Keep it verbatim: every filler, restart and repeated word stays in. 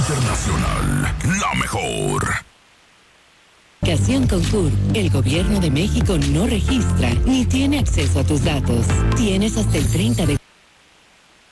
Internacional, la mejor. Aplicación Concur. El gobierno de México no registra ni tiene acceso a tus datos. Tienes hasta el treinta de